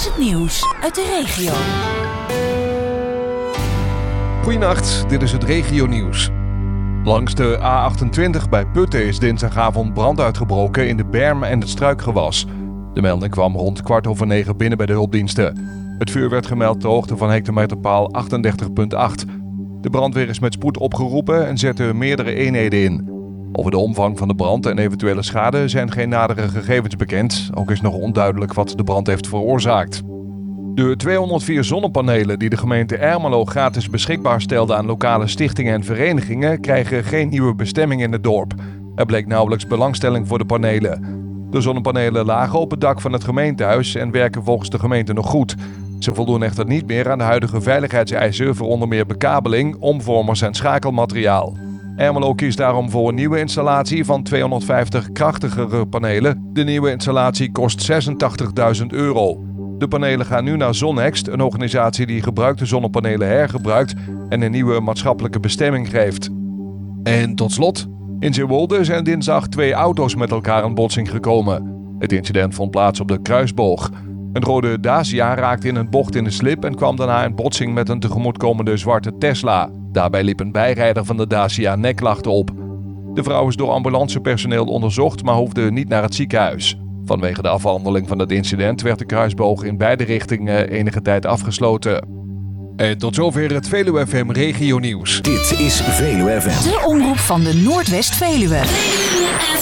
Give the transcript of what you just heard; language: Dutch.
is het nieuws uit de regio. Goedenacht, dit is het regionieuws. Langs de A28 bij Putten is dinsdagavond brand uitgebroken in de berm en het struikgewas. De melding kwam rond 9:15 binnen bij de hulpdiensten. Het vuur werd gemeld ter hoogte van hectometerpaal 38,8. De brandweer is met spoed opgeroepen en zette meerdere eenheden in. Over de omvang van de brand en eventuele schade zijn geen nadere gegevens bekend. Ook is nog onduidelijk wat de brand heeft veroorzaakt. De 204 zonnepanelen die de gemeente Ermelo gratis beschikbaar stelde aan lokale stichtingen en verenigingen krijgen geen nieuwe bestemming in het dorp. Er bleek nauwelijks belangstelling voor de panelen. De zonnepanelen lagen op het dak van het gemeentehuis en werken volgens de gemeente nog goed. Ze voldoen echter niet meer aan de huidige veiligheidseisen voor onder meer bekabeling, omvormers en schakelmateriaal. Ermelo kiest daarom voor een nieuwe installatie van 250 krachtigere panelen. De nieuwe installatie kost €86.000. De panelen gaan nu naar Zonnext, een organisatie die gebruikte zonnepanelen hergebruikt en een nieuwe maatschappelijke bestemming geeft. En tot slot, in Zeewolde zijn dinsdag 2 auto's met elkaar in botsing gekomen. Het incident vond plaats op de Kruisboog. Een rode Dacia raakte in een bocht in de slip en kwam daarna in botsing met een tegemoetkomende zwarte Tesla. Daarbij liep een bijrijder van de Dacia nekklachten op. De vrouw is door ambulancepersoneel onderzocht, maar hoefde niet naar het ziekenhuis. Vanwege de afhandeling van het incident werd de Kruisboog in beide richtingen enige tijd afgesloten. En tot zover het Veluwe FM Regionieuws. Dit is Veluwe FM. De omroep van de Noordwest-Veluwe.